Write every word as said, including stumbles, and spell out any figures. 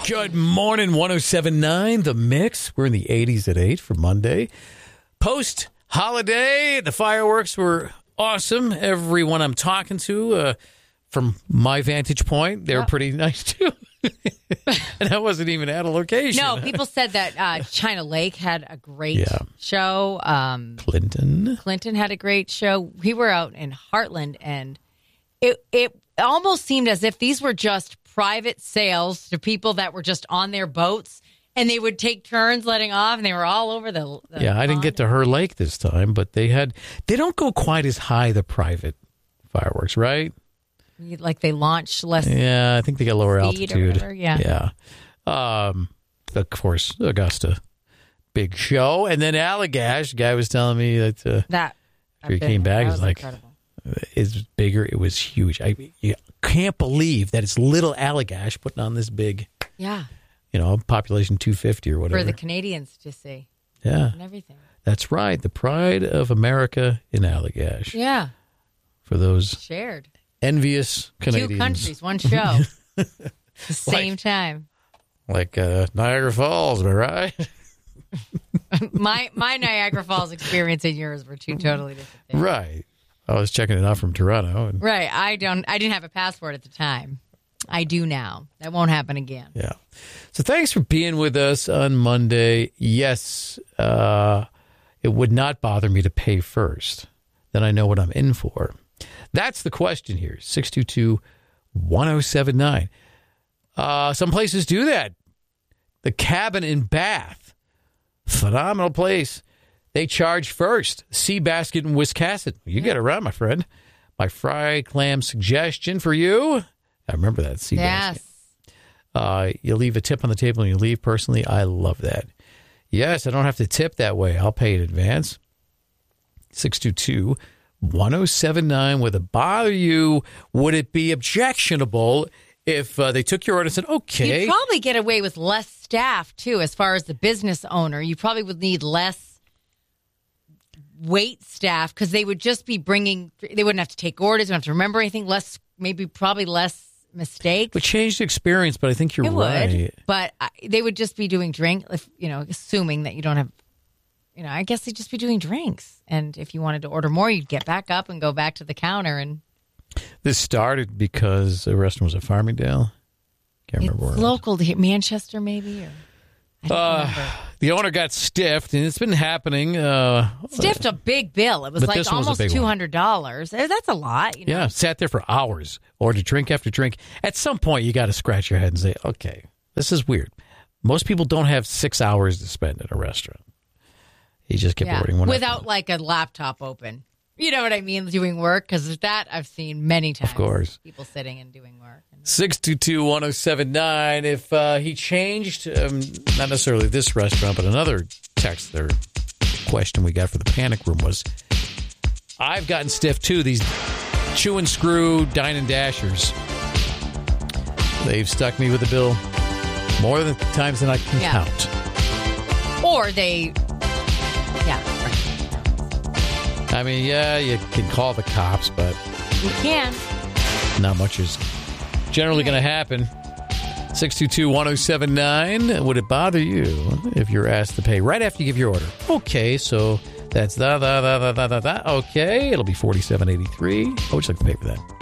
Good morning, one oh seven point nine, The Mix. We're in the eighties at eight for Monday. Post-holiday, the fireworks were awesome. Everyone I'm talking to, uh, from my vantage point, they were pretty nice, too. And I wasn't even at a location. No, people said that uh, China Lake had a great Yeah. show. Um, Clinton. Clinton had a great show. We were out in Heartland, and it it almost seemed as if these were just private sales to people that were just on their boats, and they would take turns letting off, and they were all over the, the Yeah, I didn't pond. get to Her Lake this time, but they had, they don't go quite as high, the private fireworks, right? Like they launch less. Yeah, I think they get lower Speed or altitude. whatever, yeah. Yeah. Um, of course, Augusta, big show. And then Allagash, the guy was telling me that uh, That after he I've been came there. back, That he was like, incredible. it's bigger. It was huge. I you can't believe that it's little Allagash putting on this big, Yeah, you know, population two fifty or whatever. for the Canadians to see yeah, and everything. that's right. The pride of America in Allagash. Yeah, For those shared. envious Canadians. Two countries, one show. At the same Like- time. Like uh, Niagara Falls, am I right? My my Niagara Falls experience and yours were two totally different things. Right. I was checking it out from Toronto. And, Right. I don't. I didn't have a passport at the time. I do now. That won't happen again. yeah. So thanks for being with us on Monday. Yes, uh, it would not bother me to pay first. Then I know what I'm in for. That's the question here. six two two, one oh seven nine. Uh, some places do that. The Cabin in Bath. Phenomenal place. They charge first. Seabasket in Wiscasset. You get around, my friend. My fried clam suggestion for you. I remember that. Seabasket. Yes. Uh, you leave a tip on the table and you leave. Personally, I love that. Yes, I don't have to tip that way. I'll pay in advance. six two two, one oh seven nine. Would it bother you? Would it be objectionable if uh, they took your order and said, okay. You'd probably get away with less staff, too, as far as the business owner. You probably would need less wait staff because they would just be bringing, they wouldn't have to take orders, they wouldn't have to remember anything, less, maybe probably less mistakes. Would change the experience, but I think you're It right. would, but I, they would just be doing drink, if, you know, assuming that you don't have, you know, I guess they'd just be doing drinks. And if you wanted to order more, you'd get back up and go back to the counter. And This started because the restaurant was at Farmingdale. Can't it's remember where. it was. local to here, Manchester, maybe. Or, I don't Uh, remember. The owner got stiffed, and it's been happening. Uh, Stiffed a big bill. It was But like this one was a almost big one. two hundred dollars. That's a lot. You know? Yeah, sat there for hours, ordered drink after drink. At some point, you got to scratch your head and say, okay, this is weird. Most people don't have six hours to spend in a restaurant. He just kept Yeah. ordering one. Without after like a laptop open. You know what I mean? Doing work. Because that I've seen many times. Of course. People sitting and doing work. six two two, one oh seven nine. If uh, he changed, um, not necessarily this restaurant, but another text or question we got for the panic room was, I've gotten stiff too, these chew and screw dine and dashers. They've stuck me with the bill more than times than I can Yeah. count. Or they, yeah, right. I mean, yeah, you can call the cops, but You can. not much is generally going to happen. six two two, one oh seven nine. Would it bother you if you're asked to pay right after you give your order? Okay, so that's da da da da da da da. Okay, it'll be forty-seven eighty-three. How would you like to pay for that?